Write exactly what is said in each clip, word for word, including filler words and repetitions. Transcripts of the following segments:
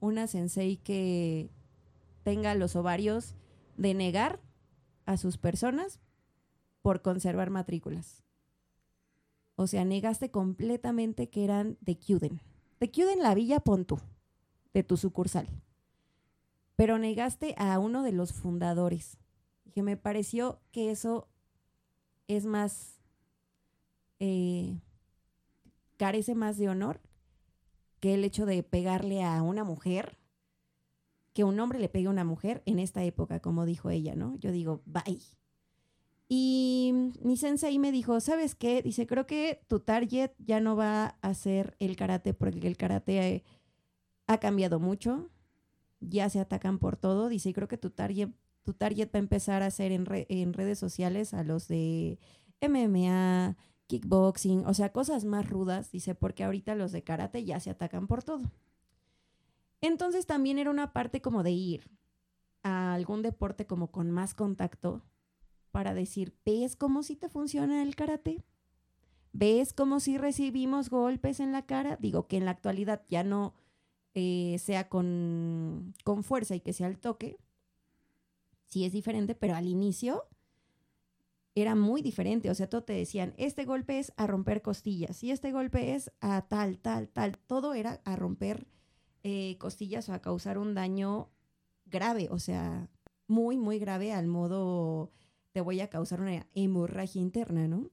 una sensei que tenga los ovarios de negar a sus personas por conservar matrículas. O sea, negaste completamente que eran de Kyuden. De Kyuden la Villa pon tú, de tu sucursal. Pero negaste a uno de los fundadores. Que me pareció que eso es más, eh, carece más de honor que el hecho de pegarle a una mujer, que un hombre le pegue a una mujer en esta época, como dijo ella, ¿no? Yo digo, bye. Y mi sensei me dijo, ¿sabes qué? Dice, creo que tu target ya no va a ser el karate, porque el karate ha cambiado mucho, ya se atacan por todo. Dice, y creo que tu target, tu target va a empezar a ser en, re, en redes sociales a los de M M A, kickboxing, o sea, cosas más rudas. Dice, porque ahorita los de karate ya se atacan por todo. Entonces también era una parte como de ir a algún deporte como con más contacto para decir, ¿ves cómo sí te funciona el karate? ¿Ves cómo sí recibimos golpes en la cara? Digo que en la actualidad ya no eh, sea con, con fuerza y que sea el toque. Sí es diferente, pero al inicio era muy diferente. O sea, todo te decían, este golpe es a romper costillas y este golpe es a tal, tal, tal. Todo era a romper eh, costillas o a causar un daño grave. O sea, muy, muy grave al modo... te voy a causar una hemorragia interna, ¿no?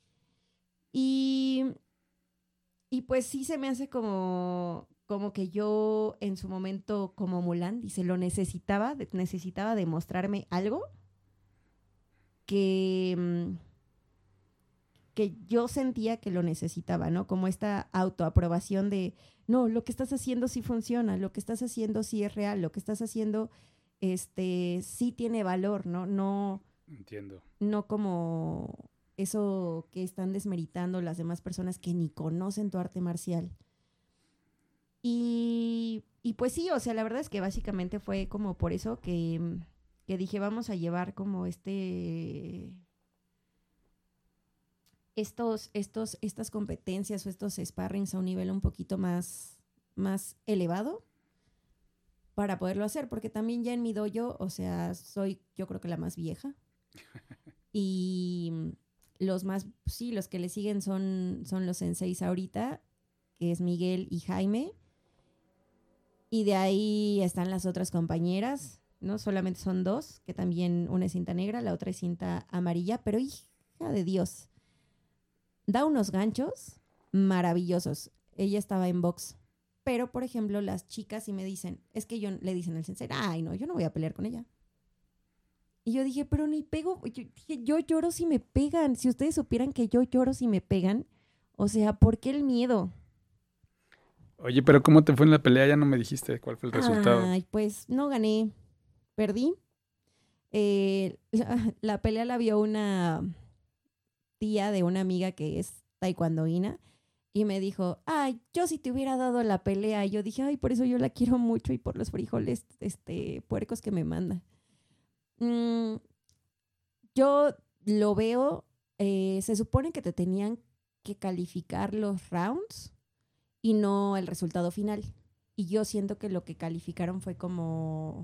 Y, y pues sí se me hace como, como que yo en su momento como Mulan, dice, lo necesitaba, necesitaba demostrarme algo que, que yo sentía que lo necesitaba, ¿no? Como esta autoaprobación de, no, lo que estás haciendo sí funciona, lo que estás haciendo sí es real, lo que estás haciendo este, sí tiene valor, ¿no? No... Entiendo. No como eso que están desmeritando las demás personas que ni conocen tu arte marcial. Y, y pues sí, o sea, la verdad es que básicamente fue como por eso que, que dije, vamos a llevar como este... Estos, estos, estas competencias o estos sparrings a un nivel un poquito más, más elevado para poderlo hacer, porque también ya en mi dojo, o sea, soy yo creo que la más vieja. Y los más, sí, los que le siguen son, son los senseis ahorita, que es Miguel y Jaime. Y de ahí están las otras compañeras, ¿no? Solamente son dos, que también una es cinta negra, la otra es cinta amarilla, pero hija de Dios, da unos ganchos maravillosos. Ella estaba en box. Pero, por ejemplo, las chicas sí me dicen, es que yo le dicen al sensei, ay, no, yo no voy a pelear con ella. Y yo dije, pero ni pego, yo, dije, yo lloro si me pegan. Si ustedes supieran que yo lloro si me pegan, o sea, ¿por qué el miedo? Oye, pero ¿cómo te fue en la pelea? Ya no me dijiste cuál fue el resultado. Ay, pues no gané, perdí. Eh, la, la pelea la vio una tía de una amiga que es taekwondoína y me dijo, ay, yo si te hubiera dado la pelea. Y yo dije, ay, por eso yo la quiero mucho y por los frijoles este, puercos que me manda. Mm, yo lo veo, eh, se supone que te tenían que calificar los rounds y no el resultado final. Y yo siento que lo que calificaron fue como,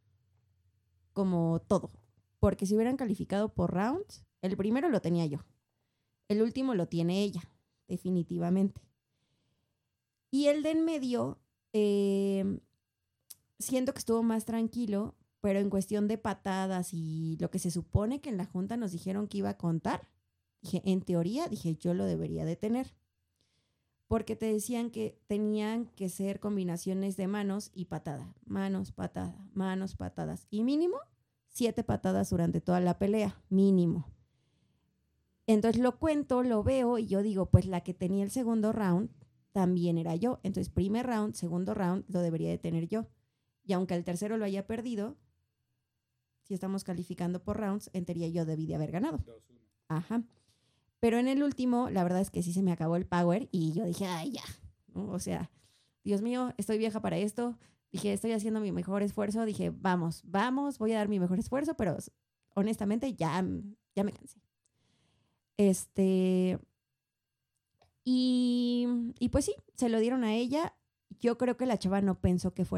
como todo. Porque si hubieran calificado por rounds, el primero lo tenía yo. El último lo tiene ella, definitivamente. Y el de en medio, eh, siento que estuvo más tranquilo, pero en cuestión de patadas y lo que se supone que en la junta nos dijeron que iba a contar, dije, en teoría, dije, yo lo debería de tener. Porque te decían que tenían que ser combinaciones de manos y patada. Manos, patada, manos, patadas. Y mínimo, siete patadas durante toda la pelea, mínimo. Entonces lo cuento, lo veo y yo digo, pues la que tenía el segundo round también era yo. Entonces, primer round, segundo round, lo debería de tener yo. Y aunque el tercero lo haya perdido, si estamos calificando por rounds, en teoría yo debí de haber ganado. dos uno. Ajá. Pero en el último, la verdad es que sí se me acabó el power y yo dije, ay, ya, ¿no? O sea, Dios mío, estoy vieja para esto. Dije, estoy haciendo mi mejor esfuerzo. Dije, vamos, vamos, voy a dar mi mejor esfuerzo, pero honestamente ya, ya me cansé. Este, y, y pues sí, se lo dieron a ella. Yo creo que la chava no pensó que fuera